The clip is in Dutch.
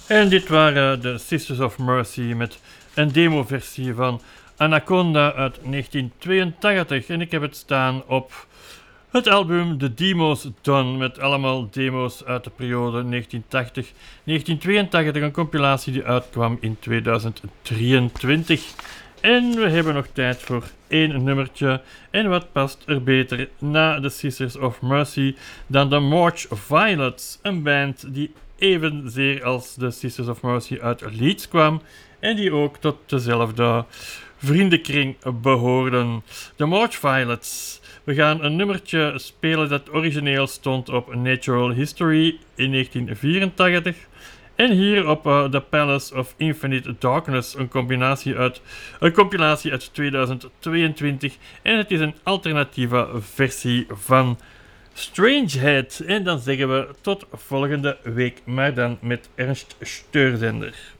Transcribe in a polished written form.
En dit waren de Sisters of Mercy met een demoversie van Anaconda uit 1982. En ik heb het staan op het album The Demos Done, met allemaal demo's uit de periode 1980-1982, een compilatie die uitkwam in 2023. En we hebben nog tijd voor één nummertje. En wat past er beter na de Sisters of Mercy dan de March Violets, een band die evenzeer als de Sisters of Mercy uit Leeds kwam en die ook tot dezelfde vriendenkring behoorden. De March Violets. We gaan een nummertje spelen dat origineel stond op Natural History in 1984. En hier op The Palace of Infinite Darkness, een compilatie uit 2022. En het is een alternatieve versie van Strangehead. En dan zeggen we tot volgende week, maar dan met Ernst Steurzender.